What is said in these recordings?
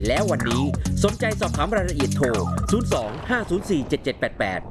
แล้ววันนี้สนใจสอบถามรายละเอียดโทร 02 504 7788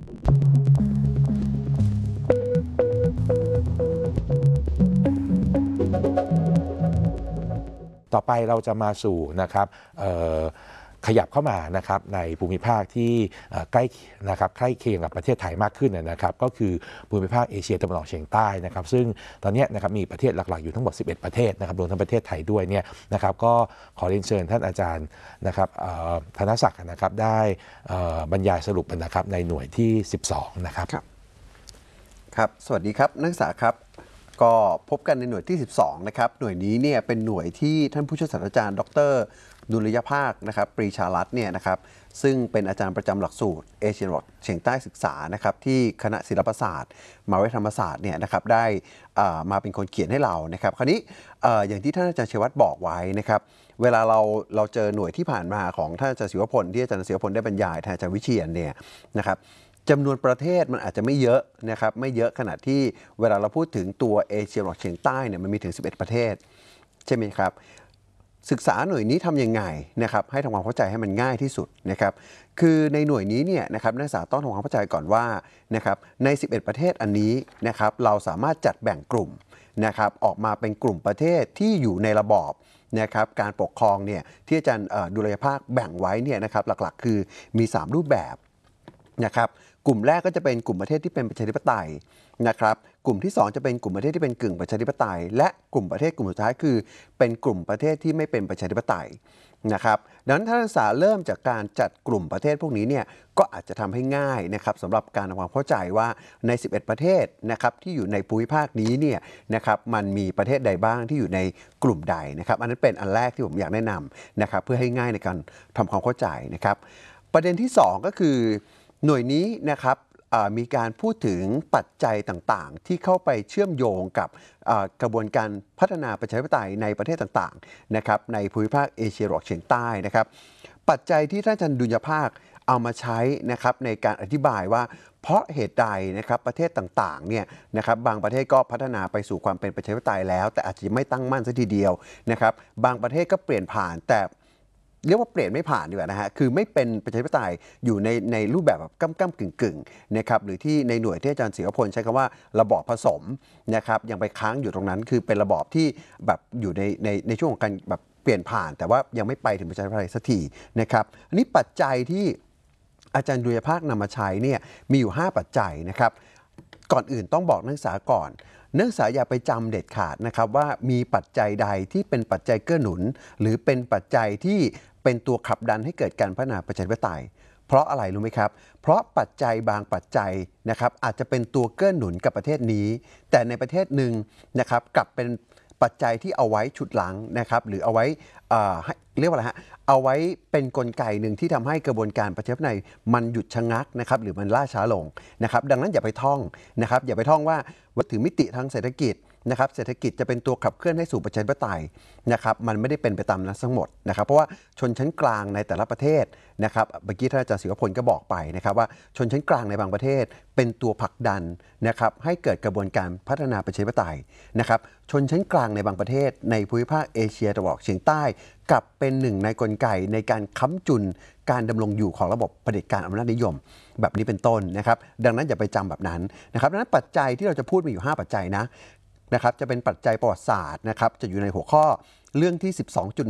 ต่อไปเราจะมาสู่นะครับขยับเข้ามานะครับในภูมิภาคที่ใกล้นะครับใกล้เคียงกับประเทศไทยมากขึ้นนะครับก็คือภูมิภาคเอเชียตะวันออกเฉียงใต้นะครับซึ่งตอนนี้นะครับมีประเทศหลักๆอยู่ทั้งหมด11ประเทศนะครับรวมทั้งประเทศไทยด้วยเนี่ยนะครับก็ขอเรียนเชิญท่านอาจารย์นะครับธนศักดิ์นะครับได้บรรยายสรุปนะครับในหน่วยที่12นะครับครับสวัสดีครับนักศึกษาครับก็พบกันในหน่วยที่12นะครับหน่วยนี้เนี่ยเป็นหน่วยที่ท่านผู้ช่วยศาสตราจารย์ดร.ดุลยภาคนะครับปรีชารัตน์เนี่ยนะครับซึ่งเป็นอาจารย์ประจำหลักสูตรเอเชียตะวันออกเฉียงใต้ศึกษานะครับที่คณะศิลปศาสตร์มหาวิทยาลัยธรรมศาสตร์เนี่ยนะครับได้มาเป็นคนเขียนให้เรานะครับคราวนี้อย่างที่ท่านอาจารย์ชัยวัฒน์บอกไว้นะครับเวลาเราเจอหน่วยที่ผ่านมาของท่านอาจารย์ศิวพลที่อาจารย์ศิวพลได้บรรยายท่านอาจารย์วิเชียรเนี่ยนะครับจำนวนประเทศมันอาจจะไม่เยอะนะครับไม่เยอะขนาดที่เวลาเราพูดถึงตัวเอเชียตะวันออกเฉียงใต้เนี่ยมันมีถึง11ประเทศใช่ไหมครับศึกษาหน่วยนี้ทำยังไงนะครับให้ทำความเข้าใจให้มันง่ายที่สุดนะครับคือในหน่วยนี้เนี่ยนะครับนักศึกษาต้องทำความเข้าใจก่อนว่านะครับใน11ประเทศอันนี้นะครับเราสามารถจัดแบ่งกลุ่มนะครับออกมาเป็นกลุ่มประเทศที่อยู่ในระบอบนะครับการปกครองเนี่ยที่อาจารย์ดุลยภาคแบ่งไว้เนี่ยนะครับหลักๆคือมี3รูปแบบนะครับกลุ่มแรกก็จะเป็นกลุ่มประเทศที่เป็นประชาธิปไตยนะครับกลุ่มที่2จะเป็นกลุ่มประเทศที่เป็นกึ่งประชาธิปไตยและกลุ่มประเทศกลุ่มสุดท้ายคือเป็นกลุ่มประเทศที่ไม่เป็นประชาธิปไตยนะครับดังนั้นถ้านักศึกษาเริ่มจากการจัดกลุ่มประเทศพวกนี้เนี่ยก็อาจจะทำให้ง่ายนะครับสำหรับการทำความเข้าใจว่าใน11ประเทศนะครับที่อยู่ในภูมิภาคนี้เนี่ยนะครับมันมีประเทศใดบ้างที่อยู่ในกลุ่มใดนะครับอันนั้นเป็นอันแรกที่ผมอยากแนะนำนะครับเพื่อให้ง่ายในการทำความเข้าใจนะครับประเด็นที่2ก็คือหน่วยนี้นะครับมีการพูดถึงปัจจัยต่างๆที่เข้าไปเชื่อมโยงกับกระบวนการพัฒนาประชาธิปไตยในประเทศต่างๆนะครับในภูมิภาคเอเชียตะวันออกเฉียงใต้นะครับปัจจัยที่ท่านอาจารย์ดุลยภาคเอามาใช้นะครับในการอธิบายว่าเพราะเหตุใดนะครับประเทศต่างๆเนี่ยนะครับบางประเทศก็พัฒนาไปสู่ความเป็นประชาธิปไตยแล้วแต่อาจจะไม่ตั้งมั่นซะทีเดียวนะครับบางประเทศก็เปลี่ยนผ่านแต่เรียกว่าเปลี่ยนไม่ผ่านดีกว่านะฮะคือไม่เป็นประชาธิปไตยอยู่ในรูปแบบก้ำกึ่งนะครับหรือที่ในหน่วยที่อาจารย์ศิวพลใช้คำว่าระบอบผสมนะครับยังไปค้างอยู่ตรงนั้นคือเป็นระบอบที่แบบอยู่ในช่วงของการแบบเปลี่ยนผ่านแต่ว่ายังไม่ไปถึงประชาธิปไตยสักทีนะครับอันนี้ปัจจัยที่อาจารย์ดุลยภาคนำมาใช้เนี่ยมีอยู่5ปัจจัยนะครับก่อนอื่นต้องบอกนักศึกษาก่อนนักศึกษาอย่าไปจำเด็ดขาดนะครับว่ามีปัจจัยใดที่เป็นปัจจัยเกื้อหนุนหรือเป็นปัจจัยที่เป็นตัวขับดันให้เกิดการพัฒนาประชาธิปไตยเพราะอะไรรู้ไหมครับเพราะปัจจัยบางปัจจัยนะครับอาจจะเป็นตัวเกื้อหนุนกับประเทศนี้แต่ในประเทศหนึ่งนะครับกลับเป็นปัจจัยที่เอาไว้ฉุดหลังนะครับหรือเอาไว้เรียกว่าอะไรฮะเอาไว้เป็นกลไกหนึ่งที่ทำให้กระบวนการประชาธิปไตยมันหยุดชะงักนะครับหรือมันล่าช้าลงนะครับดังนั้นอย่าไปท่องนะครับอย่าไปท่องว่าถึงมิติทางเศรษฐกิจนะครับเศรษฐกิจจะเป็นตัวขับเคลื่อนให้สู่ประชาธิปไตยนะครับมันไม่ได้เป็นไปตามนั้นทั้งหมดนะครับเพราะว่าชนชั้นกลางในแต่ละประเทศนะครับเมื่อกี้ท่านอาจารย์ศิวพลก็บอกไปนะครับว่าชนชั้นกลางในบางประเทศเป็นตัวผลักดันนะครับให้เกิดกระบวนการพัฒนาประชาธิปไตยนะครับชนชั้นกลางในบางประเทศในภูมิภาคเอเชียตะวันออกเฉียงใต้กลับเป็นหนึ่งในกลไกในการค้ำจุนการดำรงอยู่ของระบบเผด็จการอำนาจนิยมแบบนี้เป็นต้นนะครับดังนั้นอย่าไปจำแบบนั้นนะครับดังนั้นปัจจัยที่เราจะพูดมีอยู่5ปัจจัยนะครับจะเป็นปัจจัยประวัติศาสตร์นะครับจะอยู่ในหัวข้อเรื่องที่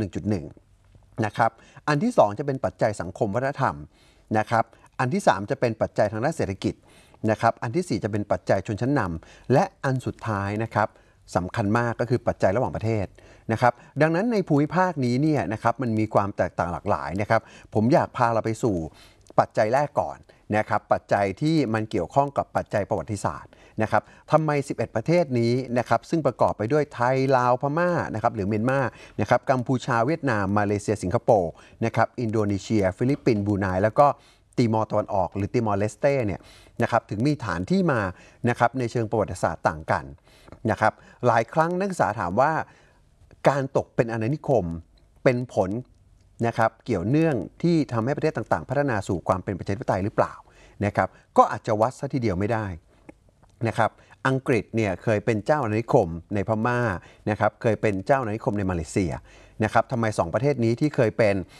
12.1.1 นะครับอันที่2จะเป็นปัจจัยสังคมวัฒนธรรมนะครับอันที่3จะเป็นปัจจัยทางด้านเศรษฐกิจนะครับอันที่4จะเป็นปัจจัยชนชั้นนำและอันสุดท้ายนะครับสำคัญมากก็คือปัจจัยระหว่างประเทศนะครับดังนั้นในภูมิภาคนี้เนี่ยนะครับมันมีความแตกต่างหลากหลายนะครับผมอยากพาเราไปสู่ปัจจัยแรกก่อนนะครับปัจจัยที่มันเกี่ยวข้องกับปัจจัยประวัติศาสตร์นะครับทำไม11ประเทศนี้นะครับซึ่งประกอบไปด้วยไทยลาวพม่านะครับหรือเมียนมานะครับกัมพูชาเวียดนามมาเลเซียสิงคโปร์นะครับอินโดนีเซียฟิลิปปินส์บรูไนแล้วก็ติมอร์ตะวันออกหรือติมอร์เลสเต้เนี่ยนะครับถึงมีฐานที่มานะครับในเชิงประวัติศาสตร์ต่างกันนะครับหลายครั้งนักศึกษาถามว่าการตกเป็นอาณานิคมเป็นผลนะครับเกี่ยวเนื่องที่ทำให้ประเทศต่างๆพัฒนาสู่ความเป็นประชาธิปไตยหรือเปล่านะครับก็อาจจะวัดซะทีเดียวไม่ได้นะครับอังกฤษเนี่ยเคยเป็นเจ้าอาณานิคมในพม่านะครับเคยเป็นเจ้าอาณานิคมในมาเลเซียนะครับทำไม2ประเทศนี้ที่เคยเป็น